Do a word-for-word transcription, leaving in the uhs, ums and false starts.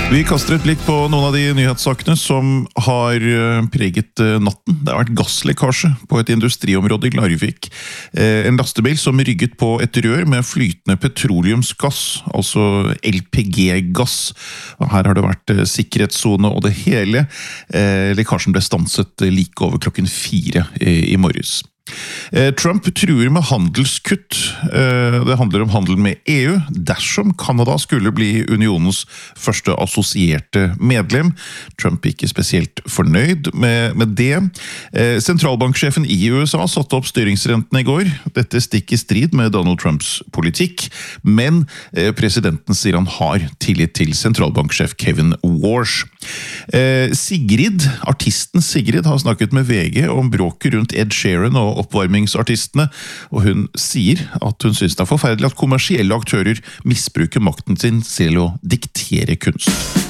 Vi kaster et blikk på noen av de nyhetssakene som har preget natten. Det har vært gasslekkasje på et industriområde i Larvik. En lastebil som rygget på et rør med flytende petroleumsgass, altså L P G-gass. Her har det vært sikkerhetszone og det hele. Lekkasjen ble stanset like over klokken fire i morges. Trump truer med handelskutt. Det handler om handel med E U dersom Kanada skulle bli unionens første assosierte medlem. Trump er ikke spesielt fornøyd med, med det. Sentralbanksjefen i U S A satte opp styringsrenten i går. Dette stikker i strid med Donald Trumps politikk, men presidenten sier han har tillit til sentralbanksjef Kevin Warsh. Sigrid, artisten Sigrid, har snakket med V G om bråket rundt Ed Sheeran og oppvarmingsartistene, og hun sier at hun synes det er forferdelig at kommersielle aktører misbruker makten sin til å diktere kunst.